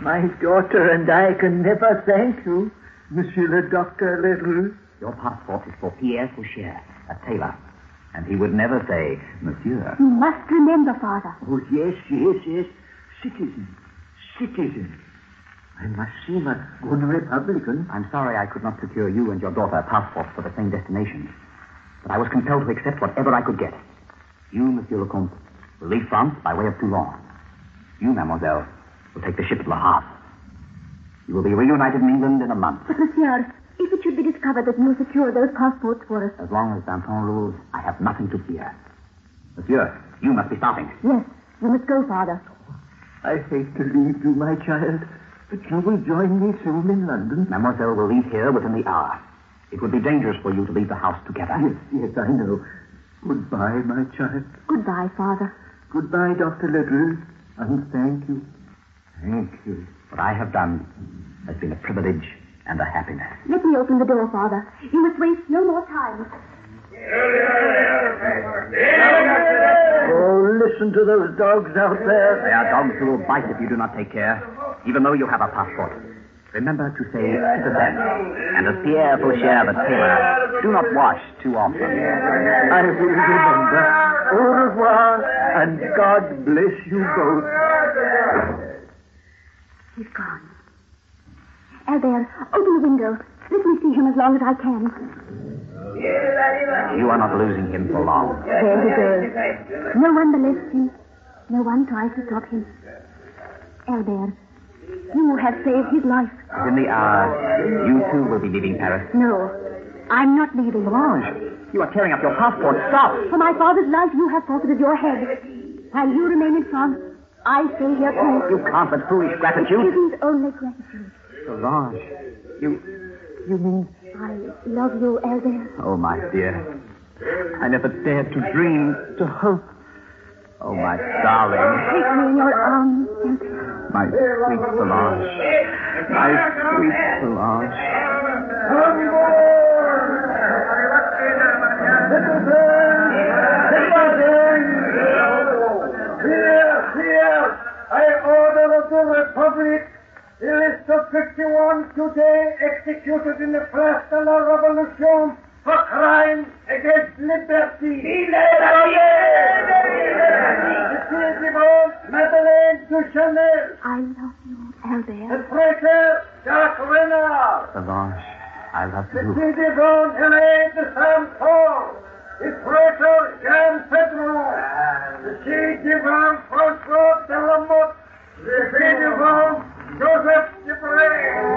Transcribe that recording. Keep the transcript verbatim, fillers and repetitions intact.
My daughter and I can never thank you, Monsieur le Docteur Leroux. Your passport is for Pierre Faucher, a tailor. And he would never say, Monsieur. You must remember, Father. Oh, yes, yes, yes. Citizen. Citizen. I must seem a good Republican. I'm sorry I could not secure you and your daughter passports for the same destination. But I was compelled to accept whatever I could get. You, Monsieur le Comte, will leave France by way of Toulon. You, Mademoiselle, will take the ship at Le Havre. You will be reunited in England in a month. But, Monsieur, if it should be discovered that you secured those passports for us... As long as Danton rules, I have nothing to fear. Monsieur, you must be starting. Yes, you must go, Father. I hate to leave you, my child, but you will join me soon in London. Mademoiselle will leave here within the hour. It would be dangerous for you to leave the house together. Yes, yes, I know. Goodbye, my child. Goodbye, Father. Goodbye, Doctor Leroux, and thank you. Thank you. What I have done has been a privilege and a happiness. Let me open the door, Father. You must waste no more time. Oh, listen to those dogs out there. They are dogs who will bite if you do not take care, even though you have a passport. Remember to say citizen, and as Pierre Faucher, the tailor, do not wash too often. I will remember. Au revoir, and God bless you both. He's gone. Albert, open the window. Let me see him as long as I can. You are not losing him for long. There he goes. No one molests him. No one tries to stop him. Albert, you have saved his life. Within the hour, you too will be leaving Paris. No, I'm not leaving. Solange, you are tearing up your passport. Stop! For my father's life, you have forfeited your head. While you remain in France, I stay here too. You can't but foolish gratitude. It isn't only gratitude. Solange, you... you mean... I love you, Albert. Oh, my dear. I never dared to dream, to hope. Oh, my darling. Take me in your arms, Albert. My sweet Solange. My sweet Solange. Here, here, I order of the Republic the list of fifty-one today executed in the Place de la Revolution for crimes against liberty. Monsieur Devant, Madeleine Duchanel. I love you, Albert. The traitor, Jacques Renard. Solange, I love you. Monsieur Devant, Hélène de Saint-Paul. The traitor, Jean Pedron. Monsieur Devant, François de la Motte. Monsieur Devant, Joseph Debray.